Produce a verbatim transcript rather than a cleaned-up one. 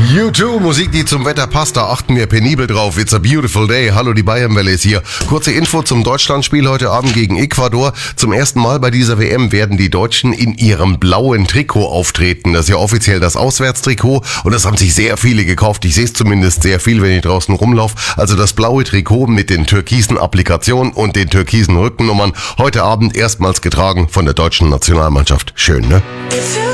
U zwei, Musik, die zum Wetter passt, da achten wir penibel drauf. It's a beautiful day. Hallo, die Bayernwelle ist hier. Kurze Info zum Deutschlandspiel heute Abend gegen Ecuador. Zum ersten Mal bei dieser W M werden die Deutschen in ihrem blauen Trikot auftreten. Das ist ja offiziell das Auswärtstrikot und das haben sich sehr viele gekauft. Ich sehe es zumindest sehr viel, wenn ich draußen rumlaufe. Also das blaue Trikot mit den türkisen Applikationen und den türkisen Rückennummern. Heute Abend erstmals getragen von der deutschen Nationalmannschaft. Schön, ne?